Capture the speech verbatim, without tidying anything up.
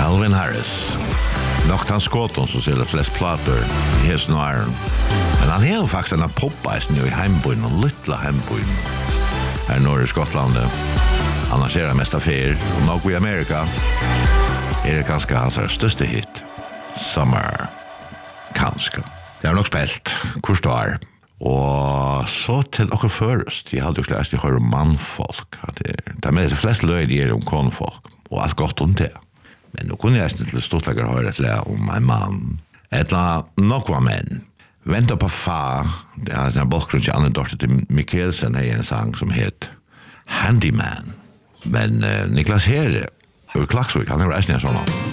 Calvin Harris. Nok han skåton som ser flest plater i hesten og æren. Men han er jo faktisk en av popbeisen i heimbøyen, og lytla heimbøyen. Her nord i Skottlandet. Han arrangerer mest av fer, og nok i Amerika er det ganske hans største hit. Summer. Kanskje. Det er nok spilt. Hvor står? Og så til dere først. Jeg hadde jo lest i høyre mannfolk. Det er, det er med de fleste løy de er om konfolk. Og alt godt om det. Men nå kunne jeg til stortlegger høre et le om en mann. Et eller annet nok var menn. Vent på fa. Det er en bakgrunn til Anne Dorte til Mikkelsen er en sang som het Handyman. Men uh, Niklas Herre, Klaksvik, han er reisende sånn.